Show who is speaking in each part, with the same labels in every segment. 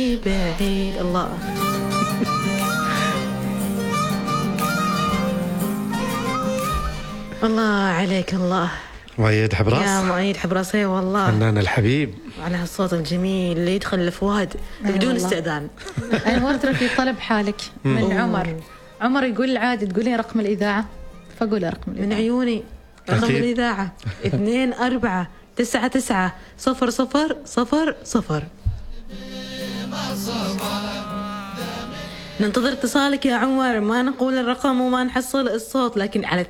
Speaker 1: بعيد الله. الله عليك الله.
Speaker 2: مؤيد حبراس.
Speaker 1: يا مؤيد حبراسي والله
Speaker 2: فنان الحبيب
Speaker 1: على هالصوت الجميل اللي يدخل الفؤاد بدون استئذان.
Speaker 3: أنا ورد في طلب حالك من عمر يقول عادي تقولين رقم الإذاعة، فقولي رقم الإذاعة
Speaker 1: من عيوني. رقم الإذاعة 24990000. ننتظر اتصالك يا عمر، ما نقول الرقم وما نحصل الصوت، لكن على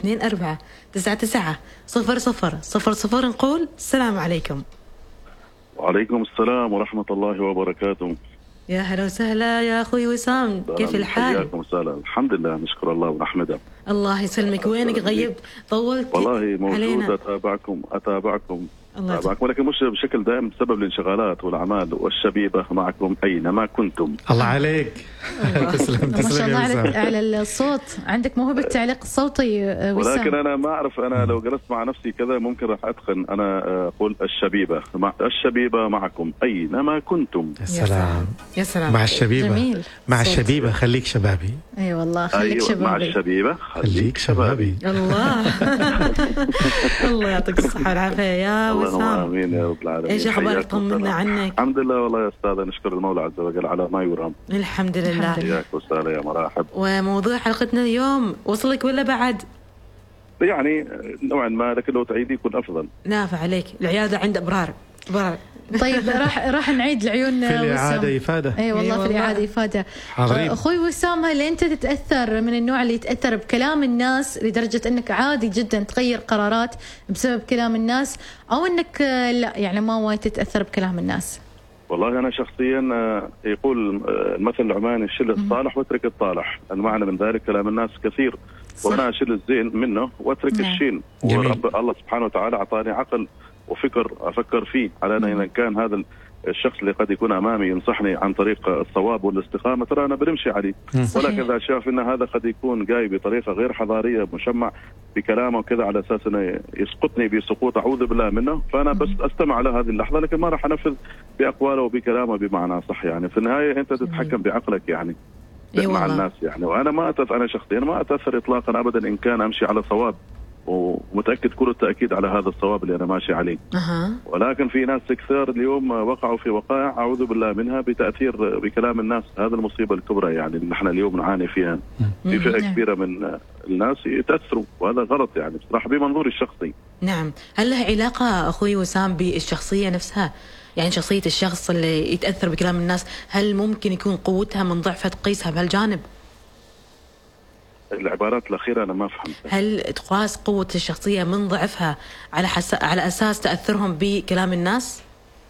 Speaker 1: 24990000 نقول السلام عليكم.
Speaker 4: وعليكم السلام ورحمة الله وبركاته.
Speaker 1: يا هلا وسهلا يا أخوي وسام، كيف الحال؟
Speaker 4: حياكم وسهلا. الحمد لله نشكر الله ونحمده.
Speaker 1: الله يسلمك. وينك غيبت طولت
Speaker 4: والله موجود
Speaker 1: علينا.
Speaker 4: أتابعكم ولكن مش بشكل دائم بسبب الانشغالات والأعمال والشبيبة معكم أينما كنتم.
Speaker 2: الله عليك. تسلم
Speaker 3: ما شاء الله على الصوت، عندك موهبة التعليق الصوتي وسام.
Speaker 4: ولكن أنا ما أعرف، أنا لو جلست مع نفسي كذا ممكن راح أتقن. أنا أقول الشبيبة معكم أينما كنتم.
Speaker 2: يا سلام
Speaker 1: يا سلام.
Speaker 2: مع الشبيبة
Speaker 3: جميل.
Speaker 2: مع الشبيبة خليك شبابي.
Speaker 3: أي والله خليك شبابي.
Speaker 4: مع الشبيبة
Speaker 2: خليك شبابي.
Speaker 1: الله. الله يعطيك الصحة والعافية يا وسام.
Speaker 4: آمين يا رب العالمين.
Speaker 1: ايش اخبارك؟ طمنا عنك.
Speaker 4: الحمد لله والله يا استاذ، نشكر المولى عز وجل على ما يرام.
Speaker 1: الحمد لله.
Speaker 4: حياك وسهلا يا مرحب.
Speaker 1: وموضوع حلقتنا اليوم وصلك ولا بعد؟
Speaker 4: يعني نوعا ما، لكن لو تعيدي يكون افضل.
Speaker 1: نافع عليك، العيادة عند ابرار.
Speaker 3: طيب راح نعيد العيون
Speaker 2: في الإعادة إفادة.
Speaker 3: اي والله في الإعادة إفادة. اخوي وسام، هل انت تتأثر من النوع اللي يتأثر بكلام الناس لدرجة انك عادي جدا تغير قرارات بسبب كلام الناس، او انك لا يعني ما وايد تتأثر بكلام الناس؟
Speaker 4: والله انا شخصيا يقول المثل العماني شل الصالح واترك الطالح، المعنى من ذلك كلام الناس كثير وانا اشيل الزين منه واترك الشين. ورب الله سبحانه وتعالى اعطاني عقل وفكر افكر فيه على ان اذا كان هذا الشخص اللي قد يكون امامي ينصحني عن طريق الصواب والاستقامه ترى انا بنمشي عليه. ولكن اذا شاف ان هذا قد يكون جاي بطريقه غير حضاريه مشمع بكلامه وكذا على اساس انه يسقطني بسقوط اعوذ بالله منه، فانا بس استمع على هذه اللحظه لكن ما راح انفذ باقواله وبكلامه بمعنى صح. يعني في النهايه انت تتحكم بعقلك يعني مع الناس يعني. وانا ما انا شخصيا ما اتاثر اطلاقا ابدا ان كان امشي على صواب، ومتأكد كل التأكيد على هذا الصواب اللي أنا ماشي عليه. ولكن في ناس كثير اليوم وقعوا في وقائع أعوذ بالله منها بتأثير بكلام الناس. هذا المصيبة الكبرى يعني اللي نحن اليوم نعاني فيها. في فئة كبيرة من الناس يتأثروا، وهذا غلط يعني بصراحة بمنظوري الشخصي.
Speaker 1: نعم. هل له علاقة أخوي وسام بالشخصية نفسها؟ يعني شخصية الشخص اللي يتأثر بكلام الناس هل ممكن يكون قوتها من ضعفها تقيسها بهالجانب؟
Speaker 4: العبارات الأخيرة أنا ما فهمت.
Speaker 1: هل تقاس قوة الشخصية من ضعفها على أساس تأثرهم بكلام الناس؟